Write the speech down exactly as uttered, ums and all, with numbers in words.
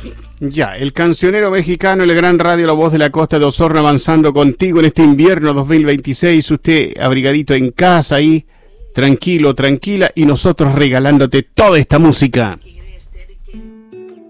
Ya, el cancionero mexicano, el gran radio La Voz de la Costa de Osorno, avanzando contigo en este invierno dos mil veintiséis. Usted abrigadito en casa ahí, tranquilo, tranquila, y nosotros regalándote toda esta música.